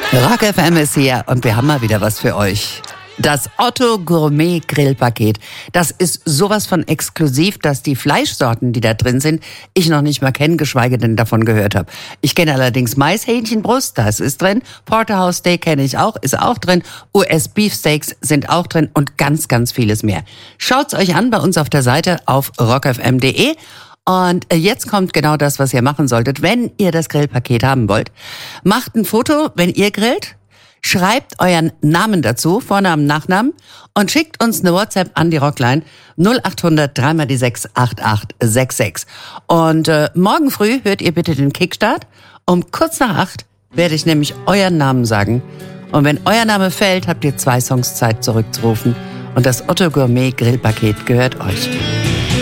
Rock FM ist hier und wir haben mal wieder was für euch. Das Otto Gourmet Grillpaket. Das ist sowas von exklusiv, dass die Fleischsorten, die da drin sind, ich noch nicht mal kenne, geschweige denn davon gehört habe. Ich kenne allerdings Maishähnchenbrust, das ist drin. Porterhouse Steak kenne ich auch, ist auch drin. US Beefsteaks sind auch drin und ganz, ganz vieles mehr. Schaut's euch an bei uns auf der Seite auf rockfm.de. Und jetzt kommt genau das, was ihr machen solltet, wenn ihr das Grillpaket haben wollt. Macht ein Foto, wenn ihr grillt. Schreibt euren Namen dazu, Vornamen, Nachnamen und schickt uns eine WhatsApp an die Rockline 0800 3x6 8866. Und morgen früh hört ihr bitte den Kickstart. Um kurz nach 8 werde ich nämlich euren Namen sagen. Und wenn euer Name fällt, habt ihr 2 Songs Zeit zurückzurufen. Und das Otto Gourmet Grillpaket gehört euch.